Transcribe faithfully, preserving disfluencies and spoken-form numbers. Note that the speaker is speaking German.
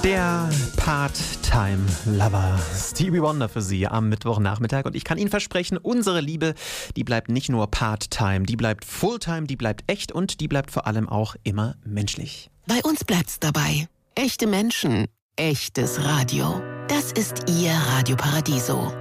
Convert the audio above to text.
Der Part-Time-Lover Stevie Wonder für Sie am Mittwochnachmittag. Und ich kann Ihnen versprechen, unsere Liebe, die bleibt nicht nur Part-Time, die bleibt Full-Time, die bleibt echt und die bleibt vor allem auch immer menschlich. Bei uns bleibt's dabei. Echte Menschen, echtes Radio. Das ist Ihr Radio Paradiso.